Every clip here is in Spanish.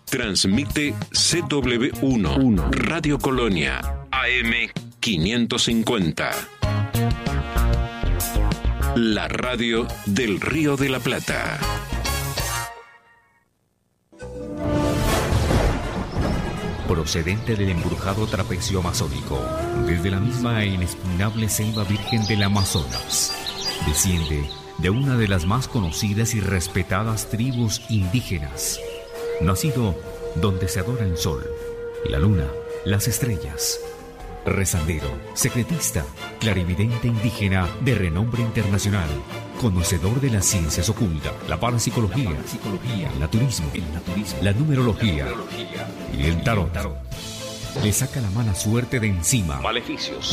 Transmite CW1, Radio Colonia, AM 550. La radio del Río de la Plata. Procedente del embrujado trapecio amazónico, desde la misma e inexpugnable selva virgen del Amazonas, desciende de una de las más conocidas y respetadas tribus indígenas, nacido donde se adora el sol, la luna, las estrellas. Rezandero, secretista, clarividente indígena de renombre internacional, conocedor de las ciencias ocultas, la parapsicología, el naturismo, la numerología y el tarot. Le saca la mala suerte de encima. Maleficios,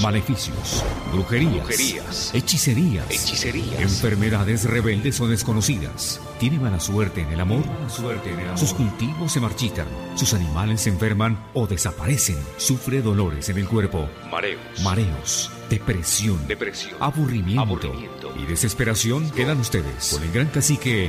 brujerías, hechicerías, enfermedades rebeldes o desconocidas. Tiene mala suerte en el amor. Sus cultivos se marchitan, sus animales se enferman o desaparecen. Sufre dolores en el cuerpo, mareos, depresión, aburrimiento y desesperación. Quedan ustedes con el gran cacique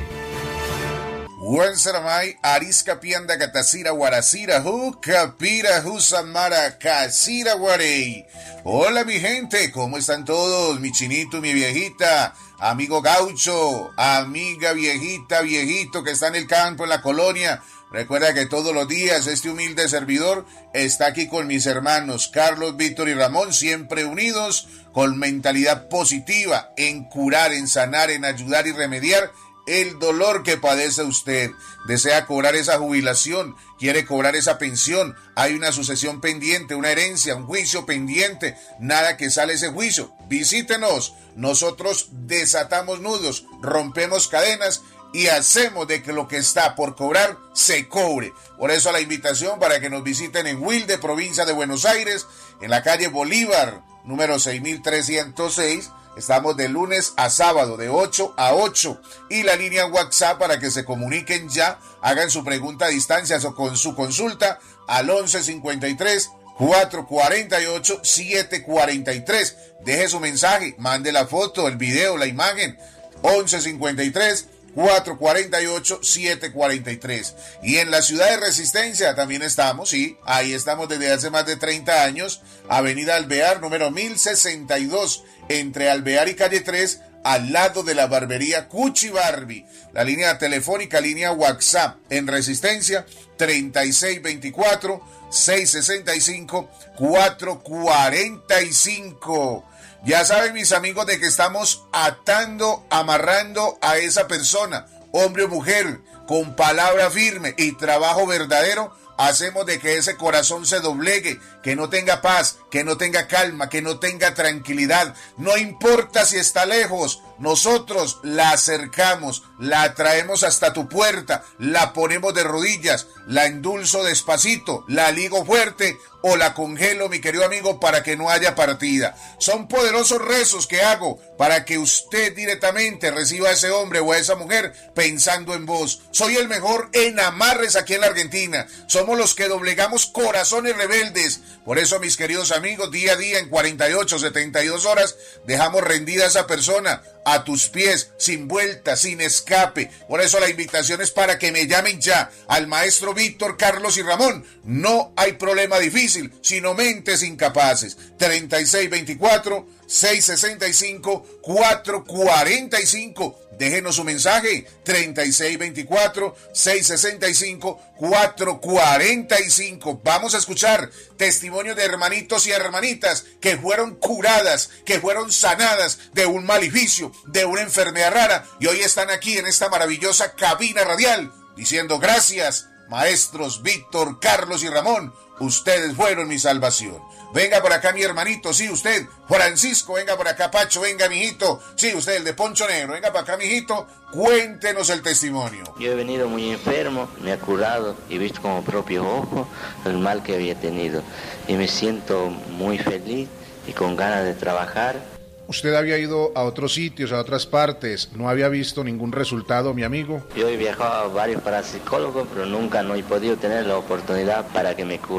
Saramay, Arisca Pianda Catacira Guaracira, Capira Samara Casira Guarey. Hola mi gente, ¿cómo están todos? Mi chinito, mi viejita, amigo gaucho, amiga viejita, viejito que está en el campo, en la colonia. Recuerda que todos los días este humilde servidor está aquí con mis hermanos Carlos, Víctor y Ramón, siempre unidos, con mentalidad positiva en curar, en sanar, en ayudar y remediar el dolor que padece usted. Desea cobrar esa jubilación, quiere cobrar esa pensión, hay una sucesión pendiente, una herencia, un juicio pendiente, nada que sale ese juicio. Visítenos, nosotros desatamos nudos, rompemos cadenas y hacemos de que lo que está por cobrar se cobre. Por eso la invitación para que nos visiten en Wilde, provincia de Buenos Aires, en la calle Bolívar, número 6306. Estamos de lunes a sábado, de 8 a 8. Y la línea WhatsApp para que se comuniquen ya, hagan su pregunta a distancia o con su consulta al 1153 448 743. Deje su mensaje, mande la foto, el video, la imagen. 1153 448 743. Y en la ciudad de Resistencia también estamos, sí, ahí estamos desde hace más de 30 años, Avenida Alvear, número 1062, entre Alvear y Calle 3, al lado de la barbería Cuchi Barbie. La línea telefónica, línea WhatsApp en Resistencia, 3624-665-445. Ya saben mis amigos de que estamos atando, amarrando a esa persona, hombre o mujer, con palabra firme y trabajo verdadero. Hacemos de que ese corazón se doblegue, que no tenga paz, que no tenga calma, que no tenga tranquilidad. No importa si está lejos, nosotros la acercamos, la traemos hasta tu puerta, la ponemos de rodillas, la endulzo despacito, la ligo fuerte o la congelo, mi querido amigo, para que no haya partida. Son poderosos rezos que hago para que usted directamente reciba a ese hombre o a esa mujer pensando en vos. Soy el mejor en amarres aquí en la Argentina. Somos los que doblegamos corazones rebeldes. Por eso, mis queridos amigos, día a día en 48, 72 horas dejamos rendida a esa persona a tus pies, sin vuelta, sin escape. Por eso la invitación es para que me llamen ya al maestro Víctor, Carlos y Ramón. No hay problema difícil, sino mentes incapaces. 3624-665-445. Déjenos su mensaje, 3624-665-445. Vamos a escuchar testimonios de hermanitos y hermanitas que fueron curadas, que fueron sanadas de un maleficio, de una enfermedad rara, y hoy están aquí en esta maravillosa cabina radial diciendo gracias, maestros Víctor, Carlos y Ramón. Ustedes fueron mi salvación. Venga por acá mi hermanito, sí, usted, Francisco, venga por acá, Pacho, venga mijito, sí, usted, el de Poncho Negro, venga para acá mijito, cuéntenos el testimonio. Yo he venido muy enfermo, me ha curado y he visto con mis propios ojos el mal que había tenido y me siento muy feliz y con ganas de trabajar. Usted había ido a otros sitios, a otras partes, ¿no había visto ningún resultado, mi amigo? Yo he viajado a varios parapsicólogos, pero nunca no he podido tener la oportunidad para que me curen.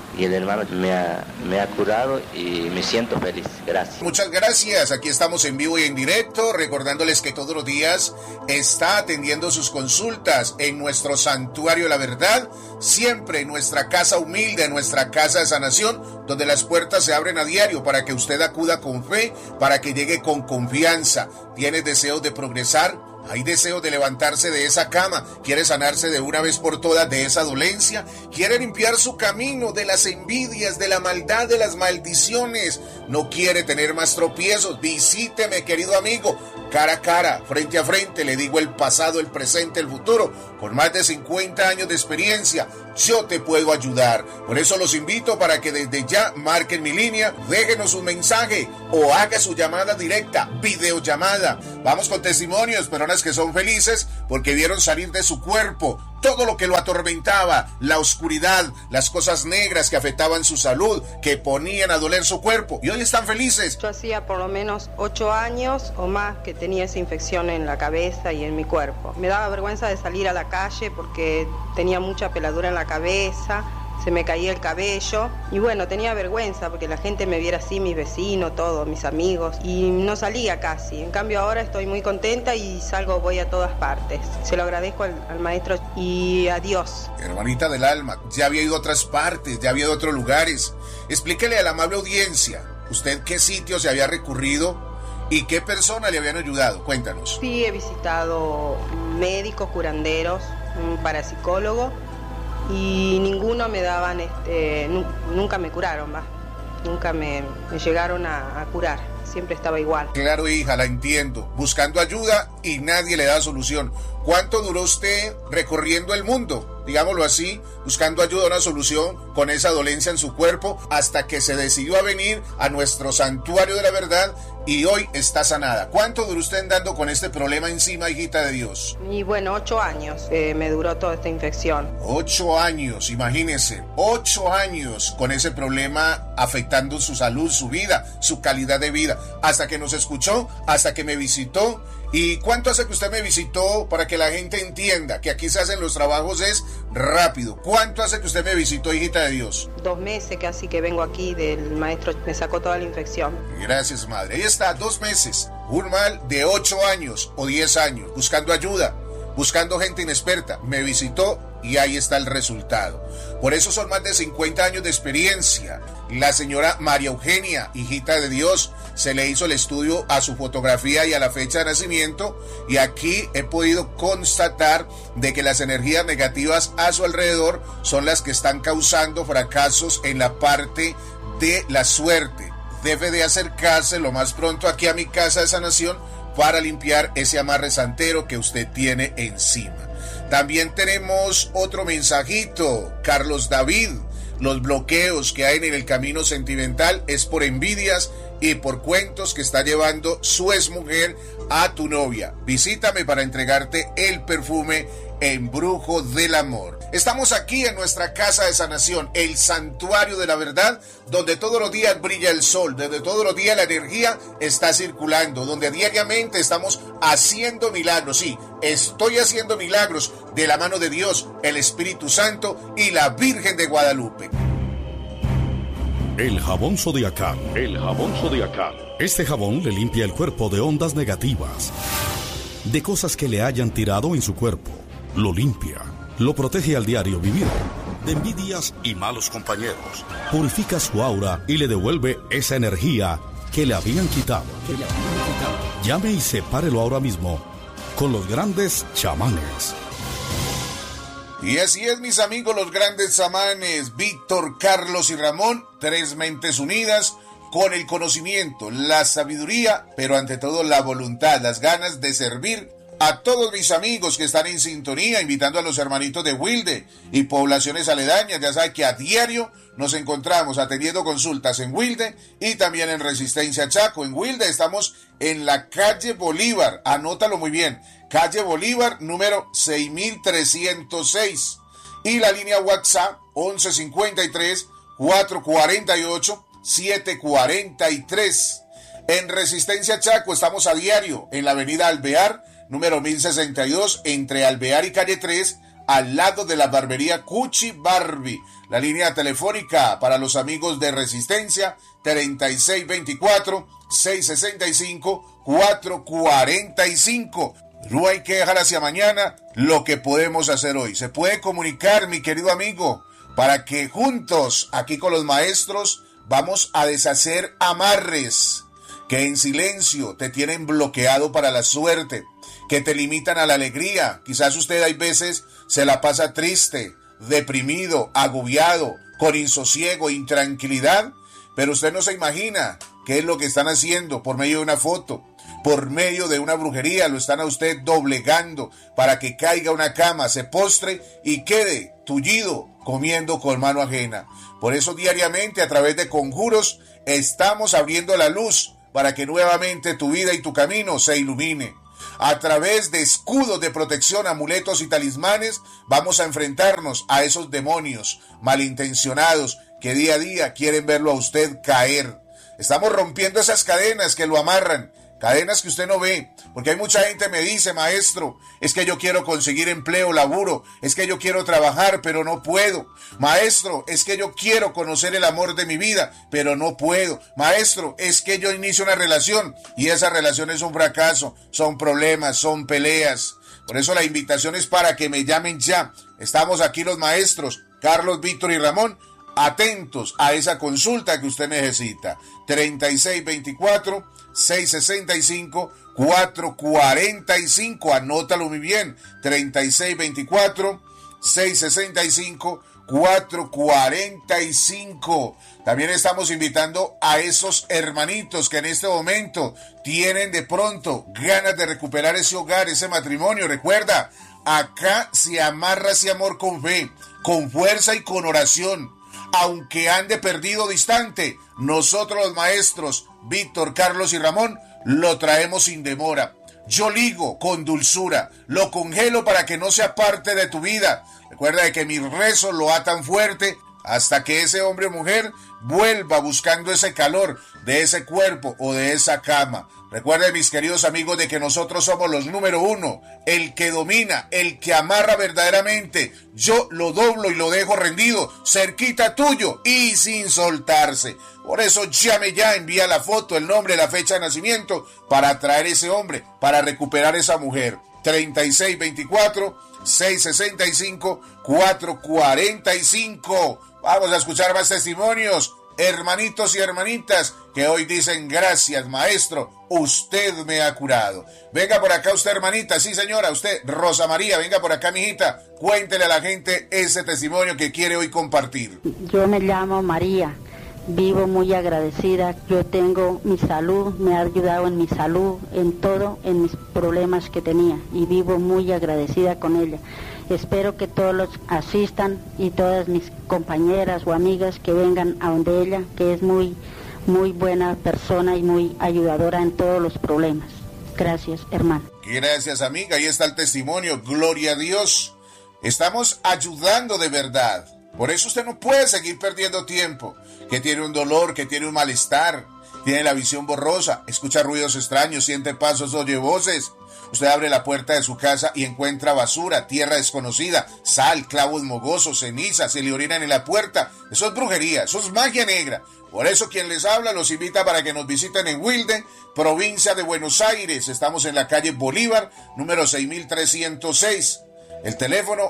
y el hermano me ha curado y me siento feliz. Gracias. Muchas gracias. Aquí estamos en vivo y en directo, recordándoles que todos los días está atendiendo sus consultas en nuestro Santuario de la Verdad, siempre en nuestra casa humilde, en nuestra casa de sanación, donde las puertas se abren a diario para que usted acuda con fe, para que llegue con confianza. ¿Tiene deseos de progresar? ¿Hay deseo de levantarse de esa cama? ¿Quiere sanarse de una vez por todas de esa dolencia? ¿Quiere limpiar su camino de las envidias, de la maldad, de las maldiciones? ¿No quiere tener más tropiezos? Visíteme, querido amigo, cara a cara, frente a frente. Le digo el pasado, el presente, el futuro. Con más de 50 años de experiencia, yo te puedo ayudar. Por eso los invito para que desde ya marquen mi línea, déjenos un mensaje o haga su llamada directa, videollamada. Vamos con testimonios, personas que son felices porque vieron salir de su cuerpo todo lo que lo atormentaba, la oscuridad, las cosas negras que afectaban su salud, que ponían a doler su cuerpo, y hoy están felices. Yo hacía por lo menos 8 años o más que tenía esa infección en la cabeza y en mi cuerpo. Me daba vergüenza de salir a la calle porque tenía mucha peladura en la cabeza, se me caía el cabello y bueno, tenía vergüenza porque la gente me viera así, mis vecinos, todos, mis amigos, y no salía casi. En cambio ahora estoy muy contenta y salgo, voy a todas partes. Se lo agradezco al maestro y a Dios. Hermanita del alma, ya había ido a otras partes, ya había ido a otros lugares. Explíquele a la amable audiencia, ¿usted qué sitios se había recurrido y qué personas le habían ayudado? Cuéntanos. Sí, he visitado médicos, curanderos, un parapsicólogo, y ninguno me daban, nunca me curaron, nunca me llegaron a curar, siempre estaba igual. Claro, hija, la entiendo, buscando ayuda y nadie le da solución. ¿Cuánto duró usted recorriendo el mundo, digámoslo así, buscando ayuda, una solución con esa dolencia en su cuerpo, hasta que se decidió a venir a nuestro Santuario de la Verdad y hoy está sanada? ¿Cuánto duró usted andando con este problema encima, hijita de Dios? Y bueno, 8 años me duró toda esta infección. 8 años, imagínense, 8 años con ese problema afectando su salud, su vida, su calidad de vida, hasta que nos escuchó, hasta que me visitó. ¿Y cuánto hace que usted me visitó? Para que la gente entienda que aquí se hacen los trabajos es rápido. ¿Cuánto hace que usted me visitó, hijita de Dios? 2 meses casi que vengo aquí, del maestro me sacó toda la infección. Gracias, madre. Ahí está, 2 meses. Un mal de 8 años o 10 años, buscando ayuda, buscando gente inexperta. Me visitó y ahí está el resultado. Por eso son más de 50 años de experiencia. La señora María Eugenia, hijita de Dios, se le hizo el estudio a su fotografía y a la fecha de nacimiento, y aquí he podido constatar de que las energías negativas a su alrededor son las que están causando fracasos en la parte de la suerte. Debe de acercarse lo más pronto aquí a mi casa de sanación para limpiar ese amarre santero que usted tiene encima. También tenemos otro mensajito. Carlos David, los bloqueos que hay en el camino sentimental es por envidias y por cuentos que está llevando su exmujer a tu novia. Visítame para entregarte el perfume Embrujo del Amor. Estamos aquí en nuestra casa de sanación, el Santuario de la Verdad, donde todos los días brilla el sol, donde todos los días la energía está circulando, donde diariamente estamos haciendo milagros. Sí, estoy haciendo milagros de la mano de Dios, el Espíritu Santo y la Virgen de Guadalupe. El jabón zodiacal. El jabón zodiacal. Este jabón le limpia el cuerpo de ondas negativas, de cosas que le hayan tirado en su cuerpo. Lo limpia, lo protege al diario vivir de envidias y malos compañeros. Purifica su aura y le devuelve esa energía que le habían quitado. Llame y sepárelo ahora mismo con los grandes chamanes. Y así es, mis amigos, los grandes chamanes, Víctor, Carlos y Ramón, 3 mentes unidas con el conocimiento, la sabiduría, pero ante todo la voluntad, las ganas de servir a todos mis amigos que están en sintonía, invitando a los hermanitos de Wilde y poblaciones aledañas. Ya saben que a diario nos encontramos atendiendo consultas en Wilde y también en Resistencia Chaco. En Wilde estamos en la calle Bolívar, anótalo muy bien, calle Bolívar número 6306, y la línea WhatsApp 1153 448 743. En Resistencia Chaco estamos a diario en la avenida Alvear número 1062, entre Alvear y calle 3, al lado de la barbería Cuchi Barbie. La línea telefónica para los amigos de Resistencia, 3624-665-445. No hay que dejar hacia mañana lo que podemos hacer hoy. Se puede comunicar, mi querido amigo, para que juntos, aquí con los maestros, vamos a deshacer amarres que en silencio te tienen bloqueado para la suerte, que te limitan a la alegría. Quizás usted hay veces se la pasa triste, deprimido, agobiado, con insosiego, intranquilidad, pero usted no se imagina qué es lo que están haciendo por medio de una foto, por medio de una brujería. Lo están a usted doblegando para que caiga a una cama, se postre y quede tullido comiendo con mano ajena. Por eso diariamente a través de conjuros estamos abriendo la luz para que nuevamente tu vida y tu camino se ilumine. A través de escudos de protección, amuletos y talismanes vamos a enfrentarnos a esos demonios malintencionados que día a día quieren verlo a usted caer. Estamos rompiendo esas cadenas que lo amarran, cadenas que usted no ve, porque hay mucha gente que me dice: maestro, es que yo quiero conseguir empleo, laburo, es que yo quiero trabajar, pero no puedo. Maestro, es que yo quiero conocer el amor de mi vida, pero no puedo. Maestro, es que yo inicio una relación y esa relación es un fracaso, son problemas, son peleas. Por eso la invitación es para que me llamen ya. Estamos aquí los maestros, Carlos, Víctor y Ramón, atentos a esa consulta que usted necesita. 3624-665-445. Anótalo muy bien. 3624-665-445. También estamos invitando a esos hermanitos que en este momento tienen de pronto ganas de recuperar ese hogar, ese matrimonio. Recuerda, acá se amarra ese amor con fe, con fuerza y con oración. Aunque ande perdido distante, nosotros los maestros, Víctor, Carlos y Ramón, lo traemos sin demora. Yo ligo con dulzura, lo congelo para que no sea parte de tu vida. Recuerda de que mis rezos lo atan fuerte hasta que ese hombre o mujer vuelva buscando ese calor de ese cuerpo o de esa cama. Recuerden, mis queridos amigos, de que nosotros somos los número uno, el que domina, el que amarra verdaderamente. Yo lo doblo y lo dejo rendido, cerquita tuyo y sin soltarse. Por eso llame ya, envía la foto, el nombre, la fecha de nacimiento para atraer ese hombre, para recuperar esa mujer. 3624-665-445. Vamos a escuchar más testimonios. Hermanitos y hermanitas que hoy dicen: gracias, maestro, usted me ha curado. Venga por acá usted, hermanita. Sí, señora, usted, Rosa María, venga por acá, mijita. Cuéntele a la gente ese testimonio que quiere hoy compartir. Yo me llamo María, vivo muy agradecida. Yo tengo mi salud, me ha ayudado en mi salud, en todo, en mis problemas que tenía, y vivo muy agradecida con ella. Espero que todos los asistan y todas mis compañeras o amigas que vengan a donde ella, que es muy, muy buena persona y muy ayudadora en todos los problemas. Gracias, hermano. Gracias, amiga. Ahí está el testimonio. Gloria a Dios. Estamos ayudando de verdad. Por eso usted no puede seguir perdiendo tiempo. Que tiene un dolor, que tiene un malestar, tiene la visión borrosa, escucha ruidos extraños, siente pasos, oye voces. Usted abre la puerta de su casa y encuentra basura, tierra desconocida, sal, clavos mogosos, ceniza, se le orinan en la puerta. Eso es brujería, eso es magia negra. Por eso quien les habla los invita para que nos visiten en Wilde, provincia de Buenos Aires. Estamos en la calle Bolívar, número 6306. El teléfono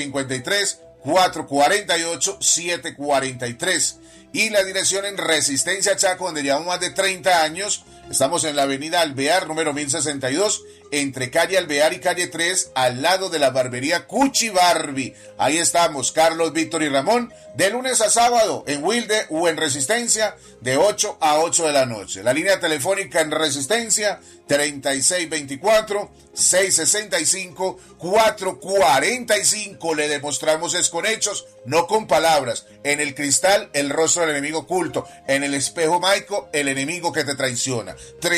1153-448-743. Y la dirección en Resistencia Chaco, donde llevamos más de 30 años. Estamos en la avenida Alvear, número 1062, entre calle Alvear y calle 3, al lado de la barbería Cuchi Barbie. Ahí estamos, Carlos, Víctor y Ramón, de lunes a sábado, en Wilde o en Resistencia, de 8 a 8 de la noche. La línea telefónica en Resistencia, 3624-665-445. Le demostramos es con hechos, no con palabras. En el cristal, el rostro del enemigo oculto. En el espejo mágico, el enemigo que te traiciona.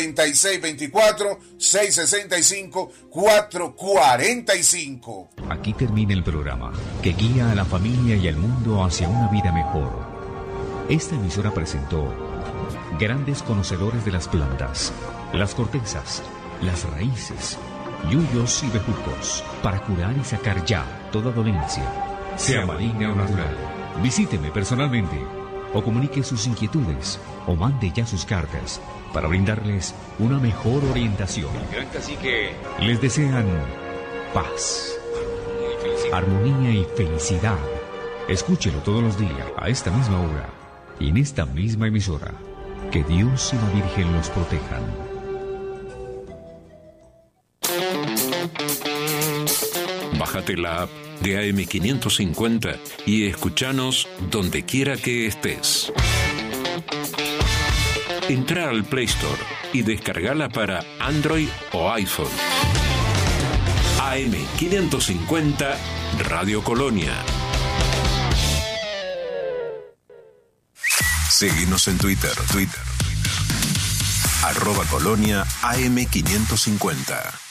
3624-665-445. Aquí termina el programa que guía a la familia y al mundo hacia una vida mejor. Esta emisora presentó grandes conocedores de las plantas, las cortezas, las raíces, yuyos y bejucos, para curar y sacar ya toda dolencia, sea maligna o natural. Visíteme personalmente o comunique sus inquietudes o mande ya sus cartas para brindarles una mejor orientación. Así que les desean paz, armonía y felicidad. Escúchelo todos los días a esta misma hora y en esta misma emisora. Que Dios y la Virgen los protejan. Bájate la app de AM550 y escúchanos donde quiera que estés. Entra al Play Store y descargala para Android o iPhone. AM550 Radio Colonia. Seguinos en Twitter. @Colonia AM550.